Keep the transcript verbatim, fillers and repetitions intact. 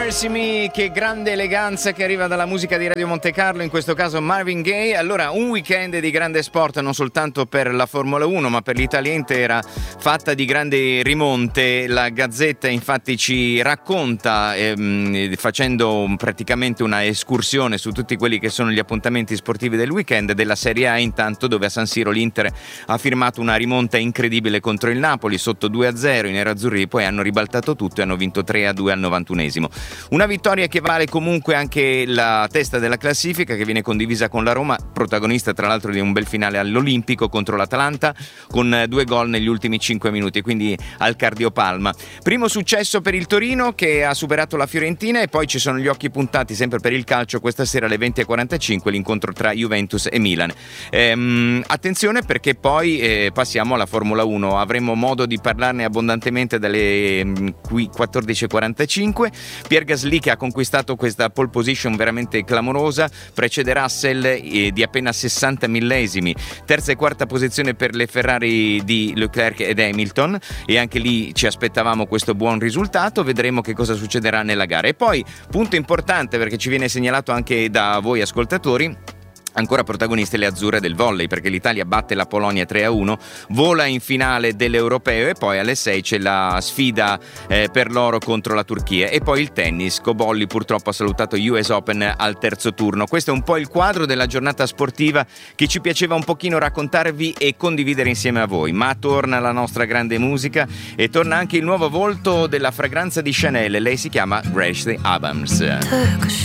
Mercy Me, che grande eleganza che arriva dalla musica di Radio Monte Carlo, in questo caso Marvin Gaye. Allora, un weekend di grande sport non soltanto per la Formula uno ma per l'Italia intera, fatta di grandi rimonte. La Gazzetta infatti ci racconta, ehm, facendo praticamente una escursione su tutti quelli che sono gli appuntamenti sportivi del weekend, della Serie A, intanto, dove a San Siro l'Inter ha firmato una rimonta incredibile contro il Napoli, sotto due a zero. I nerazzurri poi hanno ribaltato tutto e hanno vinto tre a due al novantunesimo. Una vittoria che vale comunque anche la testa della classifica, che viene condivisa con la Roma, protagonista tra l'altro di un bel finale all'Olimpico contro l'Atalanta, con due gol negli ultimi cinque minuti, quindi al cardiopalma. Primo successo per il Torino, che ha superato la Fiorentina, e poi ci sono gli occhi puntati sempre per il calcio questa sera alle venti e quarantacinque, l'incontro tra Juventus e Milan. Ehm, attenzione, perché poi eh, passiamo alla Formula uno. Avremo modo di parlarne abbondantemente dalle mh, quattordici e quarantacinque. Pierre Gasly, che ha conquistato questa pole position veramente clamorosa, precede Russell eh, di appena sessanta millesimi. Terza e quarta posizione per le Ferrari di Leclerc ed Hamilton, e anche lì ci aspettavamo questo buon risultato. Vedremo che cosa succederà nella gara. E poi, punto importante, perché ci viene segnalato anche da voi ascoltatori, ancora protagoniste le azzurre del volley, perché l'Italia batte la Polonia tre a uno, vola in finale dell'Europeo, e poi alle sei c'è la sfida eh, per l'oro contro la Turchia. E poi il tennis. Cobolli purtroppo ha salutato U S Open al terzo turno. Questo è un po' il quadro della giornata sportiva che ci piaceva un pochino raccontarvi e condividere insieme a voi. Ma torna la nostra grande musica, e torna anche il nuovo volto della fragranza di Chanel. Lei si chiama Grace Abrams.